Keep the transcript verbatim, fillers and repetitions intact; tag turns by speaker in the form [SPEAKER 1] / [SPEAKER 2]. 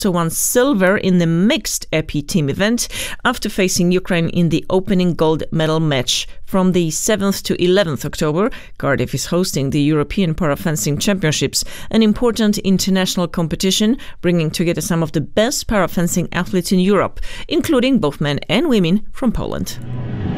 [SPEAKER 1] also won silver in the mixed epi team event after facing Ukraine in the opening gold medal match. From the seventh to eleventh October, Cardiff is hosting the European Parafencing Championships, an important international competition bringing together some of the best parafencing athletes in Europe, including both men and women from Poland.